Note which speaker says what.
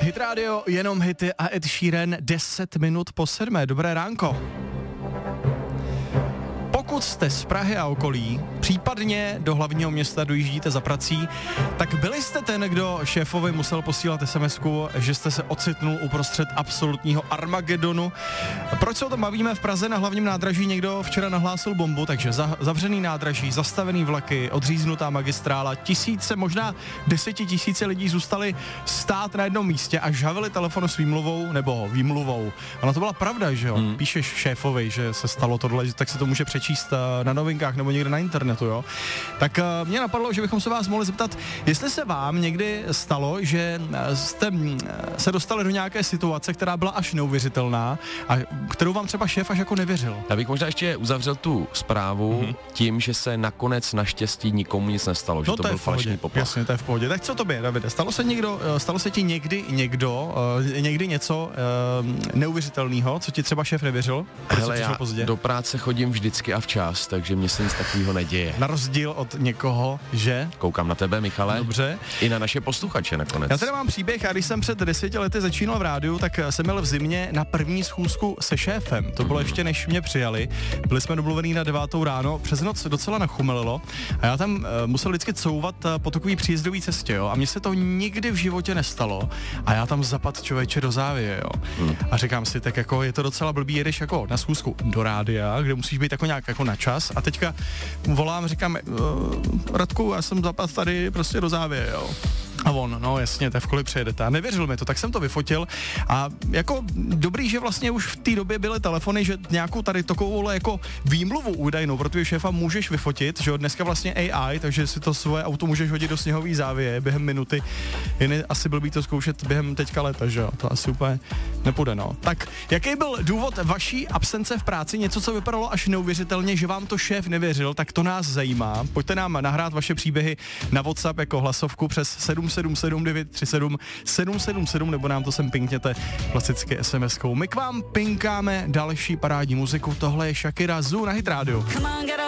Speaker 1: Hit Radio, jenom hity a Ed Sheeran 10 minut po 7. Dobré ránko. Pokud jste z Prahy a okolí, případně do hlavního města dojíždíte za prací, tak byli jste ten, kdo šéfovi musel posílat SMS-ku, že jste se ocitnul uprostřed absolutního Armagedonu. Proč se o tom bavíme? V Praze na hlavním nádraží někdo včera nahlásil bombu, takže zavřený nádraží, zastavený vlaky, odříznutá magistrála, tisíce, možná 10 000 lidí zůstali stát na jednom místě a žavili telefonu s výmluvou nebo výmluvou. Ono to byla pravda, že jo? Píšeš šéfovi, že se stalo tohle, tak se to může přečíst na novinkách nebo někde na internetu, jo. Tak mě napadlo, že bychom se vás mohli zeptat, jestli se vám někdy stalo, že jste se dostali do nějaké situace, která byla až neuvěřitelná a kterou vám třeba šéf až jako nevěřil.
Speaker 2: Já bych možná ještě uzavřel tu zprávu tím, že se nakonec naštěstí nikomu nic nestalo, že to byl falešný poplach.
Speaker 1: Jasně, to je v pohodě. Tak co tobě, Davide? Stalo se ti někdy něco neuvěřitelného, co ti třeba šéf nevěřil?
Speaker 2: Hele, já do práce chodím vždycky a včas, takže mě se nic takového neděje.
Speaker 1: Na rozdíl od někoho, že?
Speaker 2: Koukám na tebe, Michale.
Speaker 1: Dobře.
Speaker 2: I na naše posluchače nakonec.
Speaker 1: Já tady mám příběh, a když jsem před 10 lety začínal v rádiu, tak jsem byl v zimě na první schůzku se šéfem. To bylo ještě než mě přijali. Byli jsme domluvení na 9 ráno, přes noc docela nachumelilo a já tam musel vždycky couvat po takový příjezdový cestě, jo. A mně se to nikdy v životě nestalo. A já tam zapad člověče do závěje, jo. A říkám si, tak jako je to docela blbý, jedeš jako na schůzku do rádia, kde musíš být jako nějak jako na čas a teďka volám, říkám, Radku, já jsem zapad tady prostě do závěje, jo. A on, no jasně, to v kolik přijedete. A nevěřil mi to, tak jsem to vyfotil a jako dobrý, že vlastně už v té době byly telefony, že nějakou tady takovou jako výmluvu údajnou pro tvého šéfa můžeš vyfotit, že jo, dneska vlastně AI, takže si to svoje auto můžeš hodit do sněhový závěje během minuty. Jen asi blbý to zkoušet během teďka léta, že jo, to asi úplně nepůjde, no. Tak, jaký byl důvod vaší absence v práci, něco, co vypadalo až neuvěřitelně, že vám to šéf nevěřil, tak to nás zajímá. Pojďte nám nahrát vaše příběhy na WhatsApp jako hlasovku přes 777 937 777 nebo nám to sem pinkněte klasicky SMS-kou. My k vám pinkáme další parádní muziku, tohle je Shakira Zoo na Hit Radio.